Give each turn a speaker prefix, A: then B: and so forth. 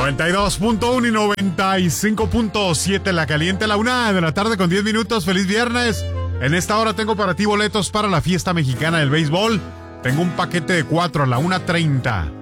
A: 92.1 y 95.7 La Caliente, la 1:00 con 10 minutos. Feliz viernes. En esta hora tengo para ti boletos para la fiesta mexicana del béisbol. Tengo un paquete de 4 a la 1:30.